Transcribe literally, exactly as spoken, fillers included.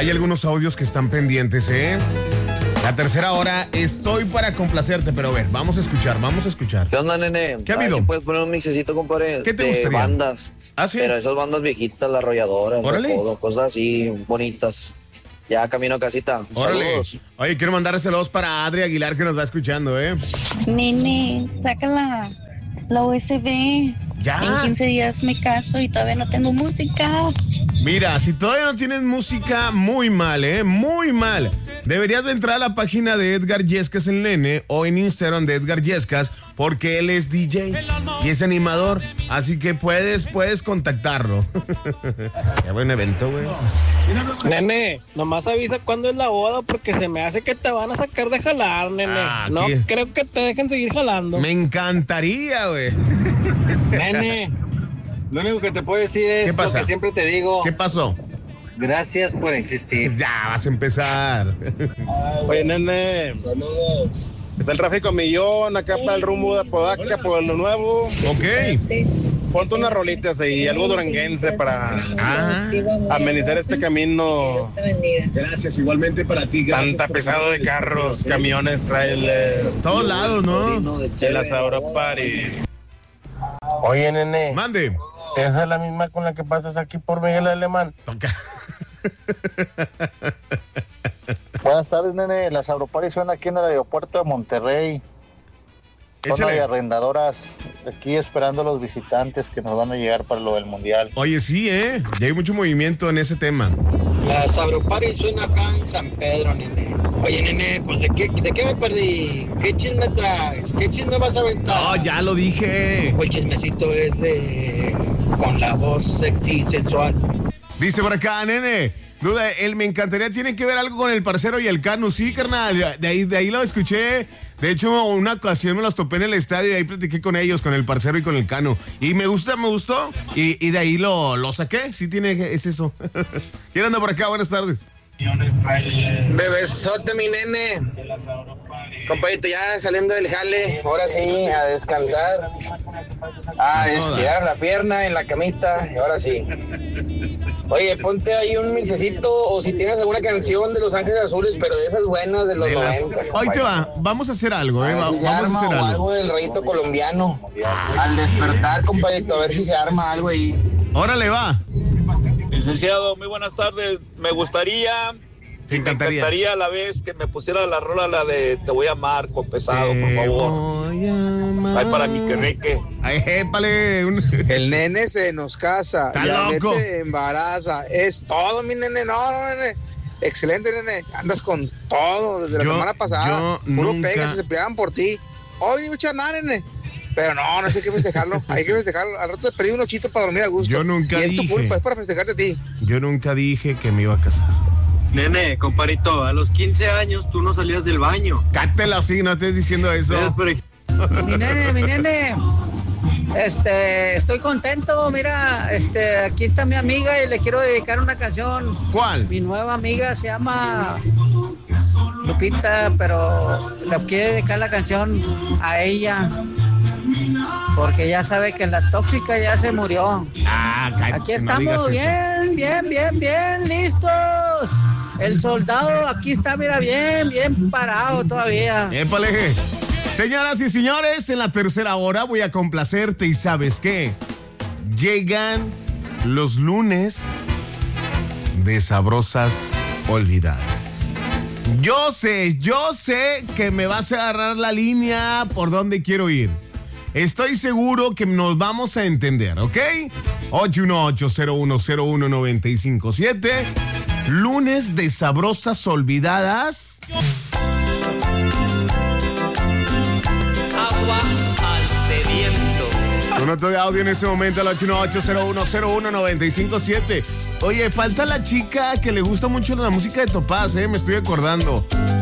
Hay algunos audios que están pendientes, ¿eh? La tercera hora, estoy para complacerte, pero a ver, vamos a escuchar, vamos a escuchar. ¿Qué onda, nene? ¿Qué ha habido? Si puedes poner un mixecito, compadre. ¿Qué te de gustaría? bandas. ¿Ah, sí? Pero esas bandas viejitas, las arrolladoras, Órale. Recodo, cosas así bonitas. Ya camino a casita. Órale. Saludos. Oye, quiero mandar saludos para Adri Aguilar que nos va escuchando, ¿eh? Nene, saca la, la U S B. Ya. En quince días me caso y todavía no tengo música. Mira, si todavía no tienes música, muy mal, ¿eh? Muy mal. Deberías de entrar a la página de Edgar Yescas el Nene o en Instagram de Edgar Yescas porque él es D J y es animador. Así que puedes, puedes contactarlo. Qué buen evento, güey. Nene, nomás avisa cuándo es la boda porque se me hace que te van a sacar de jalar, nene. Ah, no ¿qué? creo que te dejen seguir jalando. Me encantaría, güey. Nene, lo único que te puedo decir ¿Qué es lo pasa? que siempre te digo. ¿Qué pasó? Gracias por existir. Ya, vas a empezar. Oye, nene. Saludos. Está el tráfico millón acá para el rumbo de Apodaca, por lo nuevo. Ok. Ponte unas rolitas ahí, algo duranguense para Ah. amenizar este camino. Gracias, igualmente para ti. Tanta pesado de carros, camiones, trailer. Todos lados, ¿no? De las Party. Oye, nene, Mande. esa es la misma con la que pasas aquí por Miguel Alemán. Toca. Buenas tardes, nene. Las Agroparis son aquí en el aeropuerto de Monterrey. Zona Échale. de arrendadoras. Aquí esperando a los visitantes que nos van a llegar para lo del mundial. Oye, sí, ¿eh? Ya hay mucho movimiento en ese tema. Las Agroparis suena acá en San Pedro, nene. Oye, nene, pues ¿de qué, ¿de qué me perdí? ¿Qué chisme traes? ¿Qué chisme vas a aventar? No, ya lo dije. El chismecito es de... con la voz sexy y sensual. Dice por acá, nene. Duda, él me encantaría, tiene que ver algo con el parcero y el Canu. Sí, carnal, de ahí, de ahí lo escuché. De hecho, una ocasión me los topé en el estadio y ahí platiqué con ellos, con el parcero y con el Canu. Y me gusta, me gustó. Y, y de ahí lo, lo saqué. Sí, tiene, es eso. ¿Quién anda por acá? Buenas tardes. Bebesote, mi nene. Compadrito, ya saliendo del jale, ahora sí, a descansar. A estirar la pierna en la camita, y ahora sí. Oye, ponte ahí un mixecito, o si tienes alguna canción de Los Ángeles Azules, pero de esas buenas de los De las- noventa. Ahí te va. Vamos a hacer algo, ¿eh? Va- Si se Vamos a arma hacer o algo. algo del rayito colombiano. Al despertar, compadrito, a ver si se arma algo ahí. Órale, va. Licenciado, muy buenas tardes. Me gustaría, Te me encantaría. encantaría a la vez que me pusiera la rola, la de Te voy a amar con pesado, por Te favor. voy a amar. Ay, para mi querreque. Ay, épale. Un- El nene se nos casa, Está Janet loco. se embaraza. Es todo, mi nene. No, no, nene. Excelente, nene. Andas con todo desde la Yo- semana pasada. yo Puro nunca- pegas, se peleaban por ti. Hoy ni mucha nada, nene. Pero no, no sé qué festejarlo. Hay que festejarlo. Al rato te pedí un ochito para dormir a gusto. Yo nunca y esto dije. fue pues, para festejarte a ti. Yo nunca dije que me iba a casar. Nene, comparito, a los quince años tú no salías del baño. Cátela así, no estés diciendo eso. Eres por ex- Mi nene, mi nene. Este, estoy contento, mira, este, aquí está mi amiga y le quiero dedicar una canción. ¿Cuál? Mi nueva amiga se llama Lupita, pero le quiero dedicar la canción a ella. Porque ya sabe que la tóxica ya se murió. Ah, cállate, Aquí no estamos digas eso. bien, bien, bien, bien, listos. El soldado aquí está, mira, bien, bien parado todavía. Épale. Señoras y señores, en la tercera hora voy a complacerte y ¿sabes qué? Llegan los lunes de Sabrosas Olvidadas. Yo sé, yo sé que me vas a agarrar la línea por donde quiero ir. Estoy seguro que nos vamos a entender, ¿ok? ocho uno ocho, cero uno cero uno, nueve cinco siete. Lunes de Sabrosas Olvidadas. Agua al sediento. Un otro de audio en ese momento al ocho uno ocho, cero uno cero uno, nueve cinco siete. Oye, falta la chica que le gusta mucho la música de Topaz, ¿eh? Me estoy acordando.